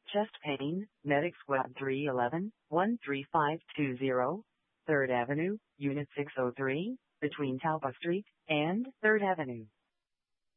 Chest pain, Medic Squad 311, 13520, 3rd Avenue, Unit 603, between Talbot Street and 3rd Avenue.